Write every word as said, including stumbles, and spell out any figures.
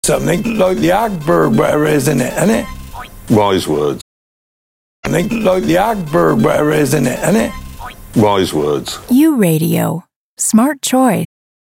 Something like the Agberg, where isn't it, isn't it? Wise words. Something like the Agberg, where isn't it, isn't it? Wise words. U Radio. Smart choice.